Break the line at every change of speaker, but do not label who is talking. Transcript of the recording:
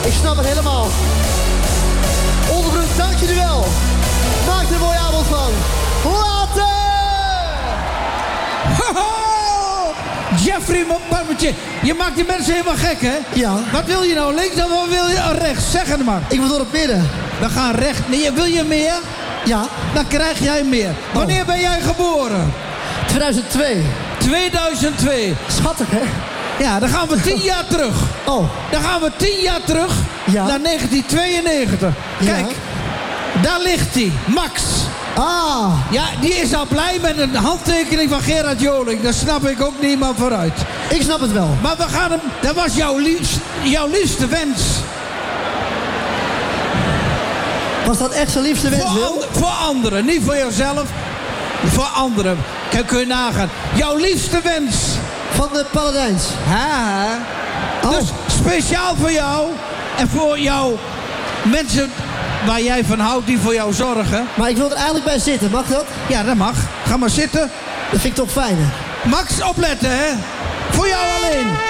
Ik snap het helemaal. Onderbroek, dank jullie wel. Maak er een mooie avond van. Later!
Jeffrey Barbetje, je maakt die mensen helemaal gek, hè?
Ja.
Wat wil je nou, links of wat wil je rechts? Zeg het maar.
Ik wil door het midden.
We gaan recht. Nee, wil je meer?
Ja.
Dan krijg jij meer. Wanneer ben jij geboren?
2002.
2002.
Schattig, hè?
Ja, dan gaan we 10 jaar terug.
Oh.
Dan gaan we 10 jaar terug naar 1992. Kijk, daar ligt hij, Max.
Ah.
Ja, die is al blij met een handtekening van Gerard Joling. Dat snap ik ook niet, maar vooruit.
Ik snap het wel.
Maar we gaan hem... Dat was jouw liefste wens.
Was dat echt zijn liefste wens, Wil?
Voor anderen, niet voor jezelf. Voor anderen. Kun je nagaan. Jouw liefste wens.
Van de Paladijns.
Ha.
Oh.
Dus speciaal voor jou. En voor jouw mensen waar jij van houdt, die voor jou zorgen.
Maar ik wil er eigenlijk bij zitten, mag dat?
Ja, dat mag. Ga maar zitten.
Dat vind ik toch fijn, hè?
Max, opletten, hè. Voor jou alleen.